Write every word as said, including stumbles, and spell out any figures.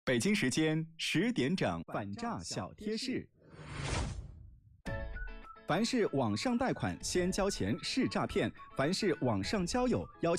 北京时间十点整，反诈小贴士。凡是网上贷款先交钱是诈骗，凡是网上交友要求